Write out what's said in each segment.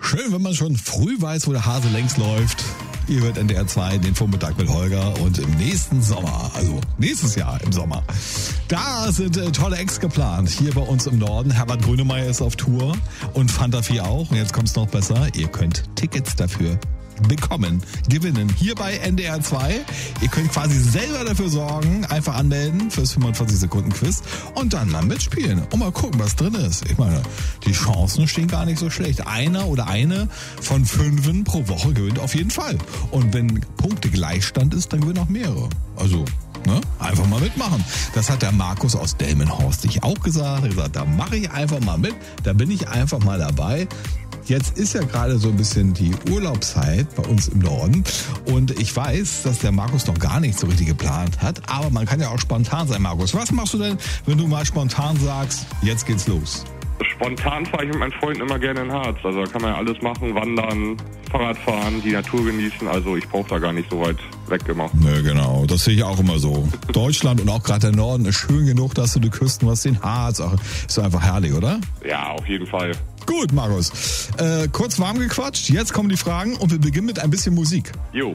Schön, wenn man schon früh weiß, wo der Hase längs läuft. Ihr hört NDR 2 den Vormittag mit Holger und im nächsten Sommer, also nächstes Jahr im Sommer, da sind tolle Acts geplant. Hier bei uns im Norden. Herbert Grönemeyer ist auf Tour und Fanta 4 auch. Und jetzt kommt's noch besser. Ihr könnt Tickets dafür gewinnen. Hier bei NDR 2. Ihr könnt quasi selber dafür sorgen, einfach anmelden fürs 45-Sekunden-Quiz und dann mal mitspielen und mal gucken, was drin ist. Ich meine, die Chancen stehen gar nicht so schlecht. Einer oder eine von 5 pro Woche gewinnt auf jeden Fall. Und wenn Punktegleichstand ist, dann gewinnen auch mehrere. Also, ne? Einfach mal mitmachen. Das hat der Markus aus Delmenhorst sich auch gesagt. Er hat gesagt, da mache ich einfach mal mit. Da bin ich einfach mal dabei. Jetzt ist ja gerade so ein bisschen die Urlaubszeit bei uns im Norden und ich weiß, dass der Markus noch gar nicht so richtig geplant hat, aber man kann ja auch spontan sein, Markus. Was machst du denn, wenn du mal spontan sagst, jetzt geht's los? Spontan fahre ich mit meinen Freunden immer gerne in Harz. Also da kann man ja alles machen, wandern, Fahrradfahren, die Natur genießen. Also ich brauche da gar nicht so weit weg immer. Ne, genau. Das sehe ich auch immer so. Deutschland und auch gerade der Norden ist schön genug, dass du die Küsten hast, den Harz. Ach, ist doch einfach herrlich, oder? Ja, auf jeden Fall. Gut, Markus. Kurz warm gequatscht. Jetzt kommen die Fragen und wir beginnen mit ein bisschen Musik. Jo.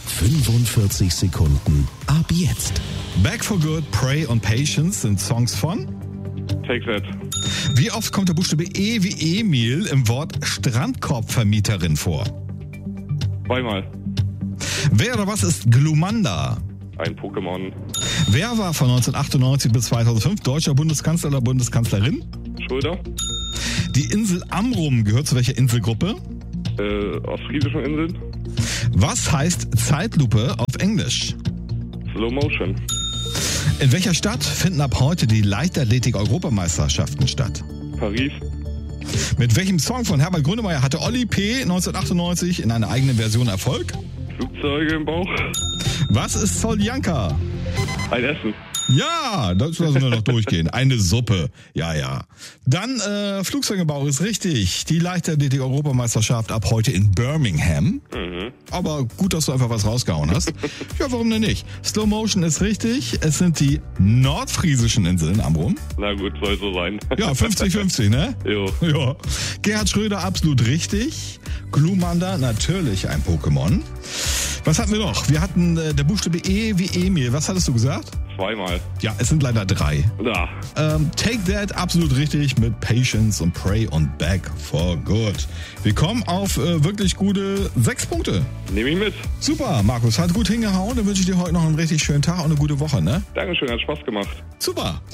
45 Sekunden ab jetzt. Back for Good, Pray und Patience sind Songs von Take That. Wie oft kommt der Buchstabe E wie Emil im Wort Strandkorbvermieterin vor? 2-mal. Wer oder was ist Glumanda? Ein Pokémon. Wer war von 1998 bis 2005 deutscher Bundeskanzler oder Bundeskanzlerin? Schröder. Die Insel Amrum gehört zu welcher Inselgruppe? Ostfriesischen Inseln. Was heißt Zeitlupe auf Englisch? Slow Motion. In welcher Stadt finden ab heute die Leichtathletik-Europameisterschaften statt? Paris. Mit welchem Song von Herbert Grönemeyer hatte Olli P. 1998 in einer eigenen Version Erfolg? Flugzeuge im Bauch. Was ist Soljanka? Ein Essen. Ja, das lassen wir noch durchgehen. Eine Suppe. Ja. Dann Flugzeug im Bauch ist richtig. Die Leichtathletik-Europameisterschaft ab heute in Birmingham. Mhm. Aber gut, dass du einfach was rausgehauen hast. Ja, warum denn nicht? Slow Motion ist richtig. Es sind die nordfriesischen Inseln Amrum. Na gut, soll so sein. Ja, 50-50, ne? Jo. Ja. Gerhard Schröder absolut richtig. Glumanda natürlich ein Pokémon. Was hatten wir noch? Wir hatten der Buchstabe E wie Emil. Was hattest du gesagt? 2-mal. Ja, es sind leider 3. Da. Take That, absolut richtig, mit Patience und Pray und Back for Good. Wir kommen auf wirklich gute 6 Punkte. Nehme ich mit. Super, Markus, hat gut hingehauen. Dann wünsche ich dir heute noch einen richtig schönen Tag und eine gute Woche, ne? Dankeschön, hat Spaß gemacht. Super.